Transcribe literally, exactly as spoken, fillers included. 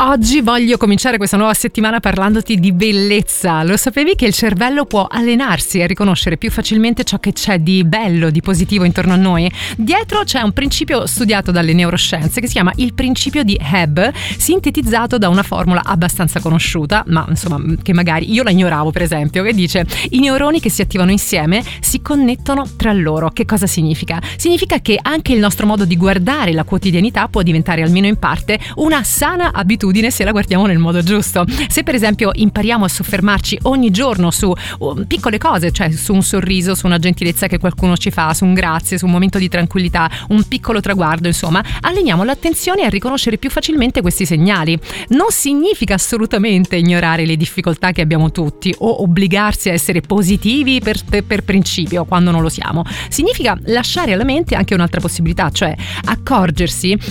Oggi voglio cominciare questa nuova settimana parlandoti di bellezza. Lo sapevi che il cervello può allenarsi a riconoscere più facilmente ciò che c'è di bello, di positivo intorno a noi? Dietro c'è un principio studiato dalle neuroscienze che si chiama il principio di Hebb, sintetizzato da una formula abbastanza conosciuta, ma insomma che magari io la ignoravo, per esempio, che dice: i neuroni che si attivano insieme si connettono tra loro. Che cosa significa? Significa che anche il nostro modo di guardare la quotidianità può diventare, almeno in parte, una sana abitudine se la guardiamo nel modo giusto. Se per esempio impariamo a soffermarci ogni giorno su uh, piccole cose, cioè su un sorriso, su una gentilezza che qualcuno ci fa, su un grazie, su un momento di tranquillità, un piccolo traguardo, insomma, alleniamo l'attenzione a riconoscere più facilmente questi segnali. Non significa assolutamente ignorare le difficoltà che abbiamo tutti o obbligarsi a essere positivi per, per, per principio quando non lo siamo. Significa lasciare alla mente anche un'altra possibilità, cioè accorgersi